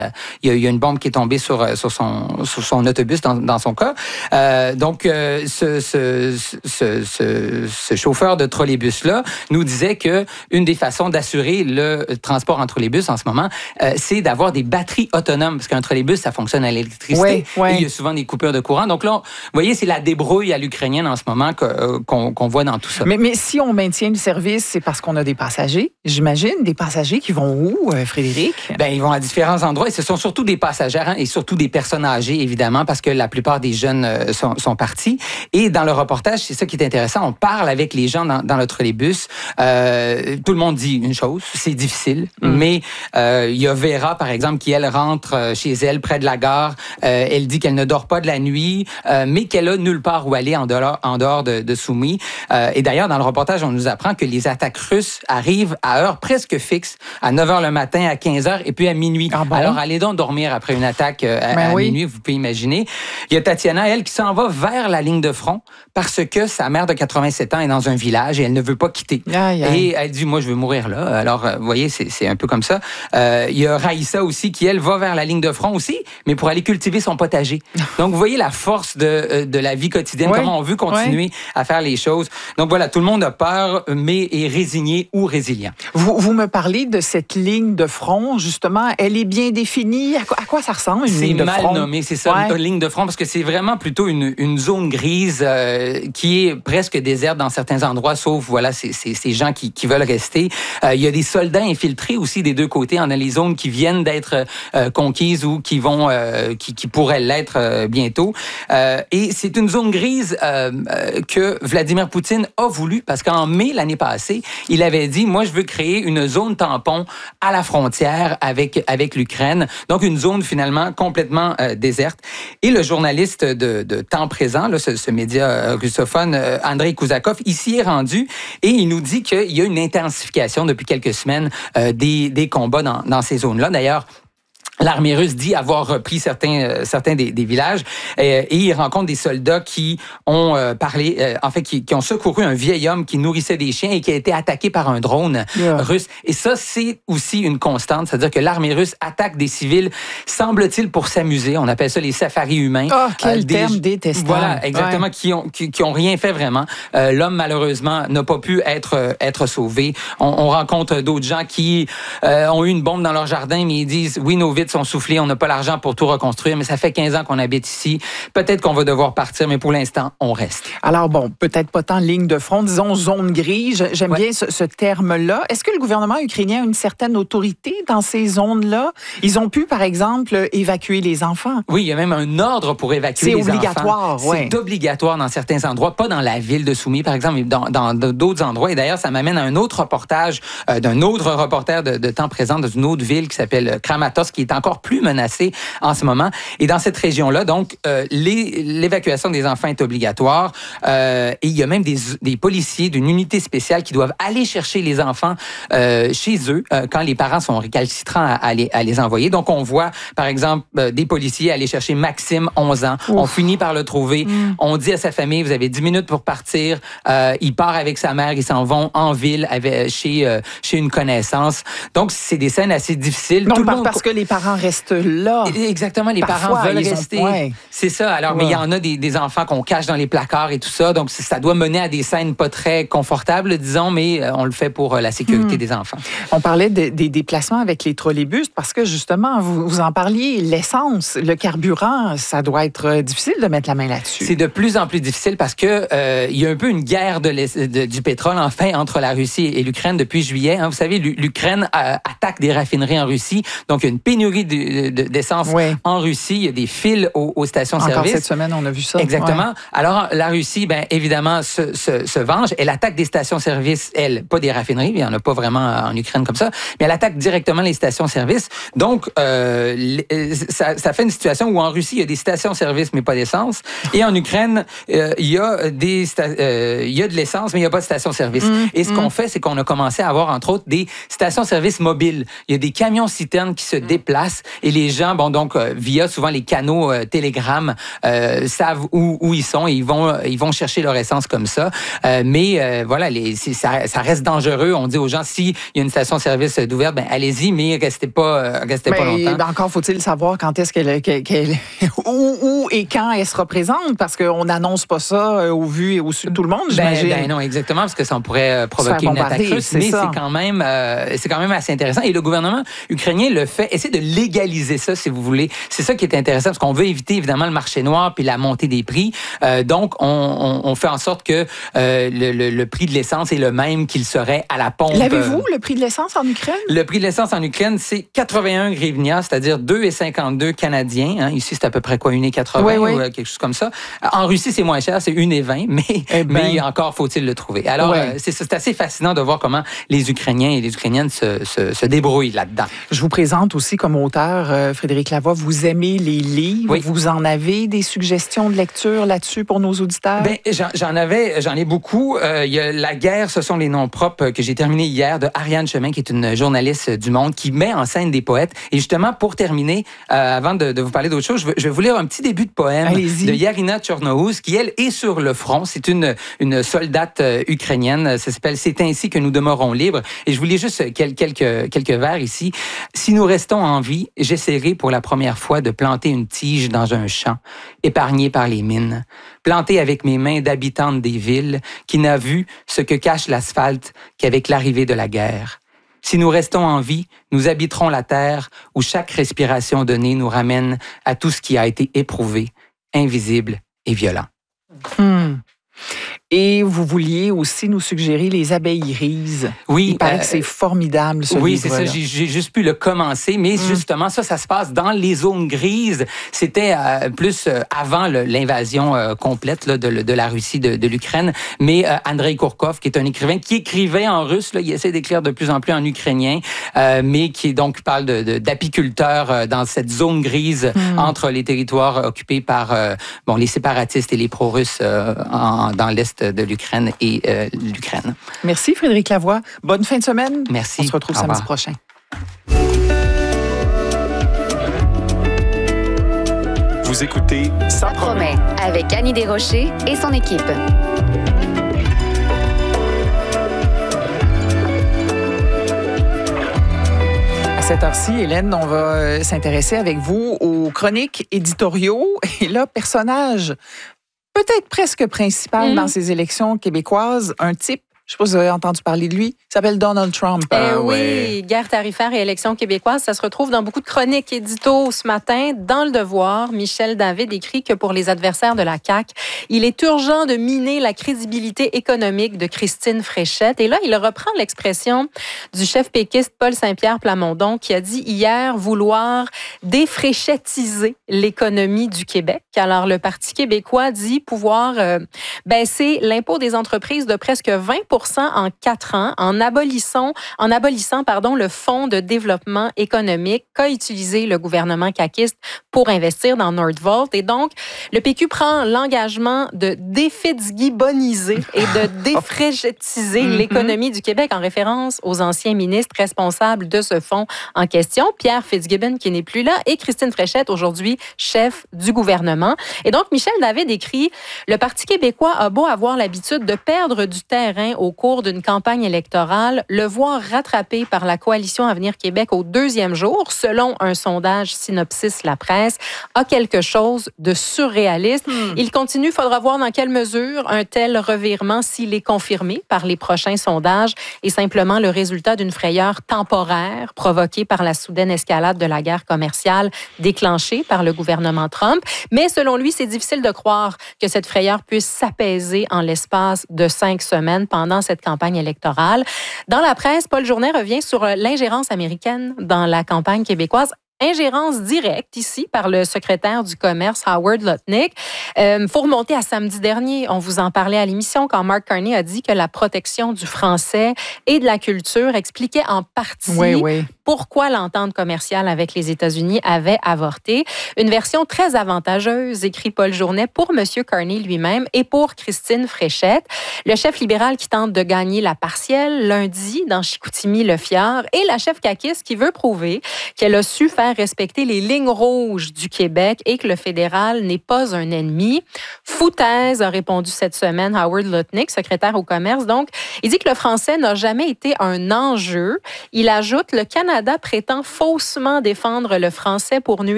il y a une bombe qui est tombée sur son autobus dans son cas. Donc, ce chauffeur de trolleybus-là nous disait que une des façons d'assurer le transport en trolleybus en ce moment, c'est d'avoir des batteries autonomes, parce qu'un trolleybus, ça fonctionne à l'électricité. Oui. Et il y a souvent des coupures de courant. Donc là, vous voyez, c'est la débrouille à l'ukrainienne en ce moment qu'on voit dans tout ça. Mais si on maintient le service, c'est parce qu'on a des passagers, j'imagine. Des passagers qui vont où, Frédéric? Bien, ils vont à différents endroits et ce sont surtout des passagères et surtout des personnes âgées, évidemment, parce que la plupart des jeunes sont partis. Et dans le reportage, c'est ça qui est intéressant, on parle avec les gens dans le trolleybus. Tout le monde dit une chose, c'est difficile, mais il y a Vera, par exemple, qui, elle, rentre chez elle, près de la gare. Elle dit qu'elle ne dort pas de la nuit, mais qu'elle a nulle part où aller en dehors de Soumy. Et d'ailleurs, dans le reportage, on nous apprend que les attaques russes arrivent à heure presque fixe, à 9h le matin, à 15h et puis à minuit. Ah bon? Alors, allez donc dormir après une attaque à minuit, vous pouvez imaginer. Il y a Tatiana, elle, qui s'en va vers la ligne de front parce que sa mère de 87 ans est dans un village et elle ne veut pas quitter. Aïe, aïe. Et elle dit, moi, je veux mourir là. Alors, vous voyez, c'est un peu comme ça. Il y a Raïssa aussi qui, elle, va vers la ligne de front aussi, mais pour aller cultiver son potager. Donc, vous voyez la force de la vie quotidienne, comment on veut continuer à faire les choses. Donc, voilà, tout le monde a peur, mais est résigné ou résilient. Vous me parlez de cette ligne de front, justement. Elle est bien définie. À quoi ça ressemble, une ligne de front? C'est mal nommé, c'est ça, une ligne de front, parce que c'est vraiment plutôt une zone grise qui est presque déserte dans certains endroits, sauf, voilà, ces gens qui veulent rester. Il y a des soldats infiltrés aussi des deux côtés. On a les zones qui viennent d'être conquises ou qui pourraient l'être bientôt. Et c'est une zone grise que Vladimir Poutine a voulu, parce qu'en mai l'année passée, il avait dit, moi, je veux créer une zone tampon à la frontière avec l'Ukraine. Donc, une zone finalement complètement déserte. Et le journaliste de Temps présent, là, ce média russophone, Andrei Kouzakov, ici est rendu et il nous dit qu'il y a une intensification depuis quelques semaines des combats dans ces zones-là. D'ailleurs, l'armée russe dit avoir repris certains des villages et il rencontre des soldats qui ont qui ont secouru un vieil homme qui nourrissait des chiens et qui a été attaqué par un drone russe. Et ça, c'est aussi une constante, c'est-à-dire que l'armée russe attaque des civils, semble-t-il, pour s'amuser. On appelle ça les safaris humains. Oh, quel terme détestable. Voilà, exactement, qui ont rien fait vraiment. L'homme, malheureusement, n'a pas pu être sauvé. On rencontre d'autres gens qui ont eu une bombe dans leur jardin, mais ils disent, oui, nos vitres sont soufflés, on n'a pas l'argent pour tout reconstruire, mais ça fait 15 ans qu'on habite ici. Peut-être qu'on va devoir partir, mais pour l'instant, on reste. Alors bon, peut-être pas tant ligne de front, disons zone grise. J'aime bien ce terme-là. Est-ce que le gouvernement ukrainien a une certaine autorité dans ces zones-là? Ils ont pu, par exemple, évacuer les enfants. Oui, il y a même un ordre pour évacuer les enfants. C'est obligatoire, oui. C'est obligatoire dans certains endroits, pas dans la ville de Soumy, par exemple, mais dans d'autres endroits. Et d'ailleurs, ça m'amène à un autre reportage d'un autre reporter de Temps présent dans une autre ville qui s'appelle Kramatorsk, qui est encore plus menacée en ce moment. Et dans cette région-là, donc, l'évacuation des enfants est obligatoire. Et il y a même des policiers d'une unité spéciale qui doivent aller chercher les enfants chez eux quand les parents sont récalcitrants à les envoyer. Donc, on voit, par exemple, des policiers aller chercher Maxime, 11 ans. Ouf. On finit par le trouver. On dit à sa famille, vous avez 10 minutes pour partir. Il part avec sa mère. Ils s'en vont en ville chez une connaissance. Donc, c'est des scènes assez difficiles. Non, parce que les parents restent là. Exactement, les parents veulent rester. C'est ça. Alors, mais il y en a des enfants qu'on cache dans les placards et tout ça. Donc, ça doit mener à des scènes pas très confortables, disons, mais on le fait pour la sécurité des enfants. On parlait des déplacements avec les trolleybus parce que, justement, vous en parliez, l'essence, le carburant, ça doit être difficile de mettre la main là-dessus. C'est de plus en plus difficile parce que il y a un peu une guerre du pétrole, enfin, entre la Russie et l'Ukraine depuis juillet. Hein. Vous savez, l'Ukraine attaque des raffineries en Russie. Donc, il y a une pénurie d'essence en Russie. Il y a des fils aux stations-service. Encore cette semaine, on a vu ça. Exactement. Ouais. Alors, la Russie, bien évidemment, se venge. Elle attaque des stations-service, elle, pas des raffineries. Il n'y en a pas vraiment en Ukraine comme ça. Mais elle attaque directement les stations-service. Donc, ça fait une situation où en Russie, il y a des stations-service, mais pas d'essence. Et en Ukraine, il y a de l'essence, mais il n'y a pas de station-service. Et ce qu'on fait, c'est qu'on a commencé à avoir, entre autres, des stations-service mobiles. Il y a des camions-citernes qui se déplacent place et les gens, via souvent les canaux Telegram, savent où ils sont et ils vont chercher leur essence comme ça. Ça reste dangereux. On dit aux gens, s'il y a une station-service d'ouverte, allez-y, mais restez pas longtemps. Encore faut-il savoir quand est-ce où et quand elle sera présente, parce qu'on n'annonce pas ça au vu et au su de tout le monde, j'imagine. Non, exactement, parce que ça pourrait provoquer une attaque russe, mais c'est quand même assez intéressant. Et le gouvernement ukrainien essaie de légaliser ça, si vous voulez. C'est ça qui est intéressant, parce qu'on veut éviter, évidemment, le marché noir puis la montée des prix. Donc, on fait en sorte que le prix de l'essence est le même qu'il serait à la pompe. L'avez-vous, le prix de l'essence en Ukraine? Le prix de l'essence en Ukraine, c'est 81 hryvnia, c'est-à-dire 2,52 canadiens. Hein. Ici, c'est à peu près quoi, 1,80 ou quelque chose comme ça. En Russie, c'est moins cher, c'est 1,20, mais encore faut-il le trouver. Alors, c'est assez fascinant de voir comment les Ukrainiens et les Ukrainiennes se débrouillent là-dedans. Je vous présente aussi comme auteur, Frédéric Lavoie, vous aimez les livres. Oui. Vous en avez des suggestions de lecture là-dessus pour nos auditeurs? J'en ai beaucoup. Il y a La guerre, ce sont les noms propres que j'ai terminé hier de Ariane Chemin, qui est une journaliste du Monde qui met en scène des poètes. Et justement, pour terminer, avant de vous parler d'autre chose, je vais vous lire un petit début de poème de Yarina Tchornohouz, qui, elle, est sur le front. C'est une soldate ukrainienne. Ça s'appelle « C'est ainsi que nous demeurons libres ». Et je vous lis juste quelques vers ici. « Si nous restons en vie, j'essaierai pour la première fois de planter une tige dans un champ, épargné par les mines, plantée avec mes mains d'habitante des villes, qui n'a vu ce que cache l'asphalte qu'avec l'arrivée de la guerre. Si nous restons en vie, nous habiterons la terre où chaque respiration donnée nous ramène à tout ce qui a été éprouvé, invisible et violent. » Et vous vouliez aussi nous suggérer Les abeilles rises. Oui. Il paraît que c'est formidable, ce livre-là. Oui, c'est ça. J'ai juste pu le commencer, mais justement, ça se passe dans les zones grises. C'était plus avant l'invasion complète de la Russie, de l'Ukraine. Mais Andrei Kourkov, qui est un écrivain qui écrivait en russe, il essaie d'écrire de plus en plus en ukrainien, mais qui donc parle d'apiculteurs dans cette zone grise entre les territoires occupés par les séparatistes et les pro-russes dans l'est de l'Ukraine et l'Ukraine. Merci Frédéric Lavoie. Bonne fin de semaine. Merci. On se retrouve samedi prochain. Vous écoutez Ça promet avec Annie Desrochers et son équipe. À cette heure-ci, Hélène, on va s'intéresser avec vous aux chroniques éditoriaux. Et là, personnage peut-être presque principal dans ces élections québécoises, un type, je ne sais pas si vous avez entendu parler de lui, il s'appelle Donald Trump. Oui, guerre tarifaire et élections québécoises, ça se retrouve dans beaucoup de chroniques édito ce matin. Dans Le Devoir, Michel David écrit que pour les adversaires de la CAQ, il est urgent de miner la crédibilité économique de Christine Fréchette. Et là, il reprend l'expression du chef péquiste Paul Saint-Pierre Plamondon qui a dit hier vouloir défréchettiser l'économie du Québec. Alors, le Parti québécois dit pouvoir baisser l'impôt des entreprises de presque 20% en 4 ans en abolissant le Fonds de développement économique qu'a utilisé le gouvernement caquiste pour investir dans Nordvolt. Et donc, le PQ prend l'engagement de défitzgibboniser et de défréchetiser l'économie du Québec en référence aux anciens ministres responsables de ce fonds en question, Pierre Fitzgibbon qui n'est plus là et Christine Fréchette, aujourd'hui chef du gouvernement. Et donc, Michel David écrit « Le Parti québécois a beau avoir l'habitude de perdre du terrain au cours d'une campagne électorale, le voir rattrapé par la Coalition Avenir Québec au 2e jour, selon un sondage Synopsis La Presse, a quelque chose de surréaliste. Il continue, faudra voir dans quelle mesure un tel revirement, s'il est confirmé par les prochains sondages, est simplement le résultat d'une frayeur temporaire provoquée par la soudaine escalade de la guerre commerciale déclenchée par le gouvernement Trump. Mais selon lui, c'est difficile de croire que cette frayeur puisse s'apaiser en l'espace de 5 semaines pendant cette campagne électorale. Dans la presse, Paul Journet revient sur l'ingérence américaine dans la campagne québécoise. Ingérence directe ici par le secrétaire du commerce Howard Lutnick. Faut remonter à samedi dernier. On vous en parlait à l'émission quand Mark Carney a dit que la protection du français et de la culture expliquait en partie pourquoi l'entente commerciale avec les États-Unis avait avorté. Une version très avantageuse, écrit Paul Journet, pour M. Carney lui-même et pour Christine Fréchette. Le chef libéral qui tente de gagner la partielle lundi dans Chicoutimi-Le-Fjord et la chef caquiste qui veut prouver qu'elle a su faire respecter les lignes rouges du Québec et que le fédéral n'est pas un ennemi. Foutaise, a répondu cette semaine Howard Lutnick, secrétaire au commerce. Donc, il dit que le français n'a jamais été un enjeu. Il ajoute, le Canada prétend faussement défendre le français pour nuire